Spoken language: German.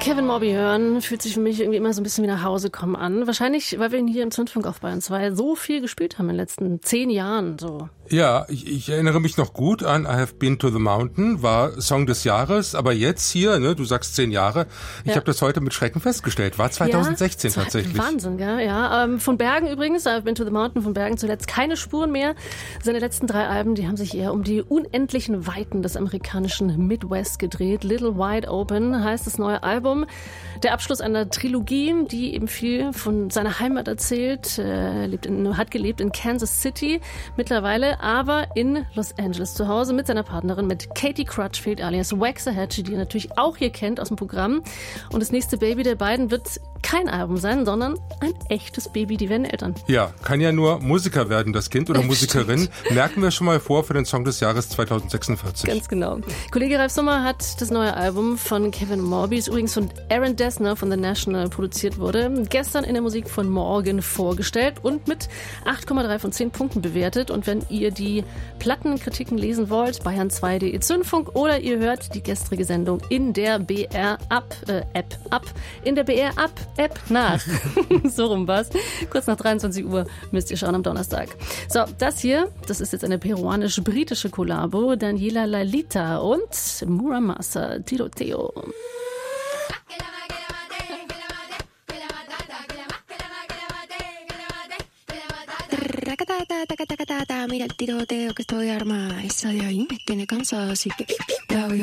Kevin Morby hören, fühlt sich für mich irgendwie immer so ein bisschen wie nach Hause kommen an. Wahrscheinlich, weil wir ihn hier im Zündfunk auf Bayern 2 so viel gespielt haben in den letzten 10 Jahren. So. Ja, ich erinnere mich noch gut an I Have Been to the Mountain, war Song des Jahres, aber jetzt hier, ne, du sagst 10 Jahre, ich habe das heute mit Schrecken festgestellt, war 2016 tatsächlich. Wahnsinn, gell? Ja. Von Bergen übrigens, I Have Been to the Mountain, von Bergen zuletzt keine Spuren mehr. Seine letzten 3 Alben, die haben sich eher um die unendlichen Weiten des amerikanischen Midwest gedreht. Little Wide Open heißt das neue Album. Der Abschluss einer Trilogie, die eben viel von seiner Heimat erzählt. Hat gelebt in Kansas City mittlerweile, aber in Los Angeles zu Hause mit seiner Partnerin, mit Katie Crutchfield alias Waxahachie, die ihr natürlich auch hier kennt aus dem Programm. Und das nächste Baby der beiden wird kein Album sein, sondern ein echtes Baby, die werden Eltern. Ja, kann ja nur Musiker werden, das Kind oder Musikerin. Merken wir schon mal vor für den Song des Jahres 2046. Ganz genau. Kollege Ralf Sommer hat das neue Album von Kevin Morby, das übrigens von Aaron Dessner von The National produziert wurde, gestern in der Musik von Morgan vorgestellt und mit 8,3 von 10 Punkten bewertet. Und wenn ihr die Plattenkritiken lesen wollt, bayern2.de Zündfunk oder ihr hört die gestrige Sendung in der BR-App nach. So rum war's. Kurz nach 23 Uhr müsst ihr schauen am Donnerstag. So, das ist jetzt eine peruanisch-britische Kollabo. Daniela Lalita und Muramasa Tiroteo. Mira el tiroteo que estoy armada. Esa de ahí me tiene cansada, así que la voy